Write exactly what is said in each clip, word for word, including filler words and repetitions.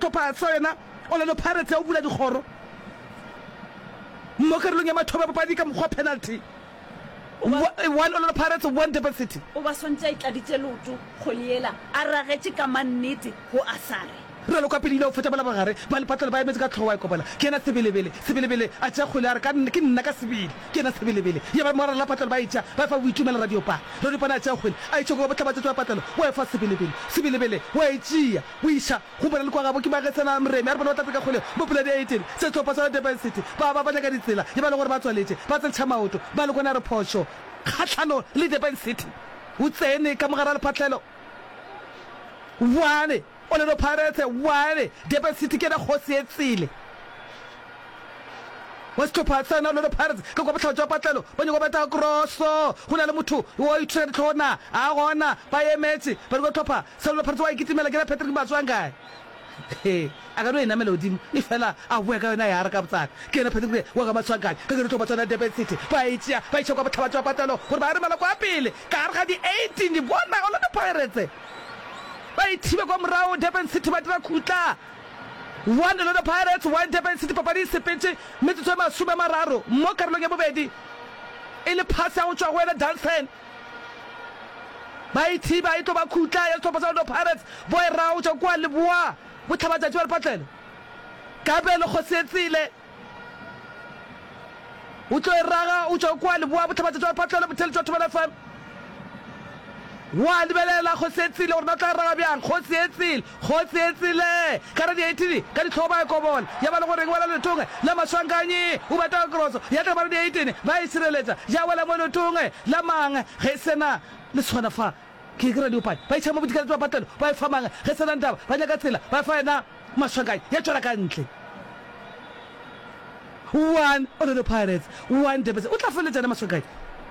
setlhopha sa yona Orlando Pirates ya o bula dikgoro mo karolong ya mathoba papadi ka mokgwa penalty one Orlando Pirates one Durban City o ba sontse itladitse loto kholiela a ragetse ka mannete go asare re lo ka pele o feta bala bagare ba le patla ba emetse ka tlhowa e kopala ke na sebelebele sebelebele a tsa khole are ka nne ke nna ka sebele ke na sebelebele ya ba mora la patla ba itsa ba fa boitumela radio pa re di pana tsa khole a itse go batla batla tsa patla wa fa sebelebele sebelebele wa itsia o isha go bona le kwa gabo ke ba getsana mreme a re bona tla ka khole mo pula di eighteen se tlhopha sa Durban City ba ba ba ka ditsela ya ba le gore ba tswaletse ba tsa maoto ba le kona re phosho khatlhano le Durban City o tsene ka mogara le phatlelo one Orlando Pirates one Durban City ke na go seetsile wa stopha tsana Orlando Pirates ka go batla jwa patlelo ba nyego ba ta crosso go na le motho o itrend tlona a gona ba emetse ba go tlhopha Orlando Pirates wa ikitimela ke na Patrick Matswanga he aga no ina melodi e fela a bua ka yona ya re ka botsana ke na Patrick wa ga Matswanga ka go tlhopha tsana Durban City ba itsia ba itsa go batla jwa patlelo gore ba re mala kwa pele ka re ga di eighteen di bona Orlando Pirates ba ithibe kwa morao Durban City ba dira khutla one Orlando Pirates one Durban City papadi sepetse metsotso ma suba mararo mo karolong ya bobedi ile pass ya go tswa go ela Dalton ba ithiba ito ba khutla ya tshopa sa Orlando Pirates boy rao tswa kwa le bua bo tlhabatsa tswa patlelo ka belo go setsile o tlo raga o tswa kwa le bua bo tlhabatsa tswa patlelo bo tele tswa tobela fam wa lebelela go setsile gore batla raga bjang go setsile go setsile ka re di eighteen ka di tlhoba go bona ya ba le gore ngwala le tonge la Maswanganye o batla cross ya tla ba di eighteen ba e sireletsa ja wala mo le tonge la mang ge sena le sona fa ke ke re di pa ba itse mo botikela twa patelo ba e fa mang ge sena ndaba ba nyaka tsela ba fa ena Maswanganye ya tswela ka ntle one Orlando Pirates one Durban o tla feletsa na Maswanganye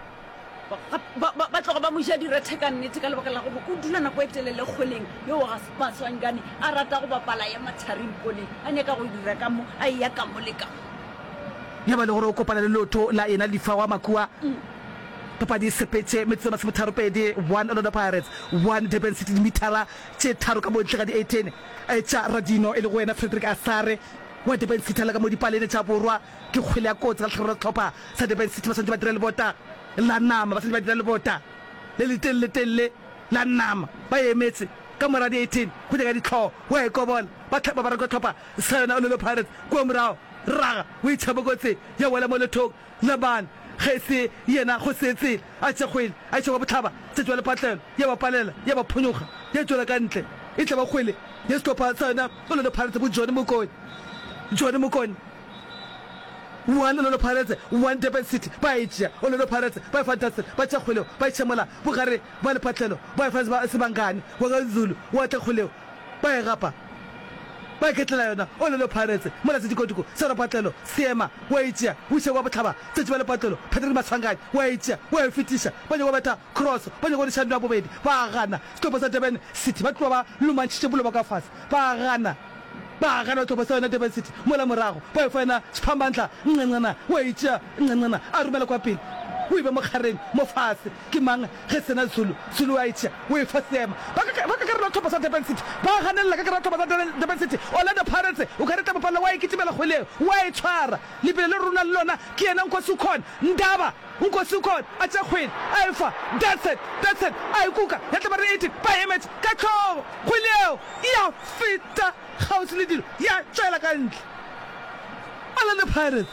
ba tloga ba mo ja direte ka nnete ka lebaka la go go dula nako e telele kgoleng yo ga Maswangane a rata go bapala ya matharing pole a nya ka go dira ka mo a ya ka mo le ka ya ba le gore o kopana le lotho la ena lifa wa makua papadi sepetse metso ma semtharo pedi one Orlando Pirates one Durban City mitala tse tharo ka mo ntla ka di eighteen a tsa Radino e le go ena Frederick Asare wa Durban City la ka mo dipalene tsa borwa ke kgwele ya kotsi ka tlhoro tlhopha sa Durban City ba santse ba direla bota la nama ba santse ba direla bota le litelle litelle la nama ba emetse ka mora di eighteen go dira di tlho wa e kobola ba tlhapa ba re go tlhopha sana Orlando Pirates go morao raga o itshaba gotse ya wala mo le thok la ban gese yena go setse a tsegwele a tswa botlhaba tse tswa le patlelo ya ba palela ya ba phunyoga ya tswela ka ntle e tla ba gwele ya stopha sana Orlando Pirates bo John Mokoni John Mokoni one Orlando Pirates one Durban City ba itja Orlando Pirates ba fantastic ba tsegwele ba itshemela bo gare ba le patlelo ba fa sebangane wa ga Zulu wa tsegwele ba e gapa ba ketlela yona Orlando Pirates mola se dikotiko se ra patlelo seema wa itja o se wa botlhaba tse tse ba le patlelo Patrick Maswanganye wa itja wa e fitisha ba nyego bata cross ba nyego di shandwa bobedi ba gana stop sa Durban City ba tloba lumantshitse bolo ba ka fase ba gana ba gana to ba sa na Durban City mola morago ba e fana siphambandla ncencana wa itja ncencana a rumela kwa pele o ibe mo khareng mo fase ke mang ge sena Zulu Zulu wa itja o e fasema ba ka ba ka re la thopa sa Durban City ba ganela ka re thopa sa Durban City Orlando Pirates o ka re taba pala wa ikitimela khwele wa e tshwara libele le runa le lona ke yena nkosi ukhona ndaba nkosi ukhona a tsa khwele a efa that's it that's it a ikuka ya taba re eighteen ba emet ka tlhogo khweleo ya fita house le dilo ya tswela ka ntle Orlando Pirates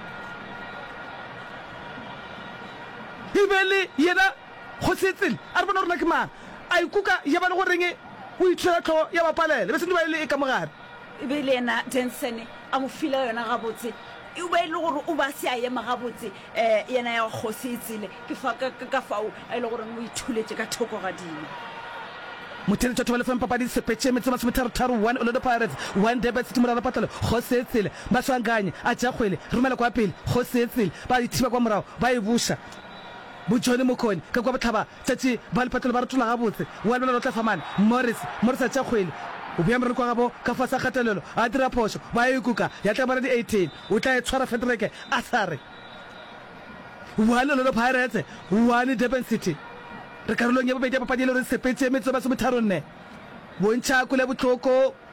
ibele yena go setsile a re bona rona ke mang a ikuka ya ba le go renge o itshwela tlho ya ba palele be se di ba ile e ka mogare ibele yena Denson a mo fila yona ga botse e ba ile gore o ba se a ema ga botse eh yena ya go setsile ke fa ka fao a ile gore mo ithuletse ka thoko ga dilo motene tshotho le fempa padi sepetse metso ma tharo tharo one Orlando Pirates one Durban City morala patalo go setsile Maswanganye a tja gwele rumela kwa pele go setsile ba ithiba kwa morao ba e busha bo John Mokoni ka kwa botlhaba tsatsi ba le patelo ba re tlola ga botse wa lona lo tla famana Morris Morris a tja gwele o bia mre kwa gabo ka fa sa khatelelo a dira phosho ba e kuka ya tla ba di eighteen o tla e tshwara Frederick Asare one Orlando Pirates one Durban City re karolong ya bobedi ya papadi le re sepetse metso ba se motharonne bontsha kule botlhoko